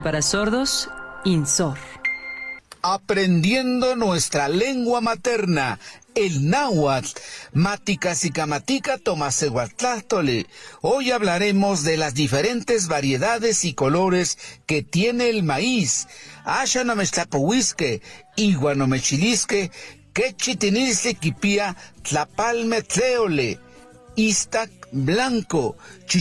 Para sordos, INSOR. Aprendiendo nuestra lengua materna, el náhuatl. Maticasicamatica tomasehuatlástole. Hoy hablaremos de las diferentes variedades y colores que tiene el maíz. Asha no mextlapohuisque, igua no mechilisque, quechitinisle quipía tlapalme tleole. Istac blanco,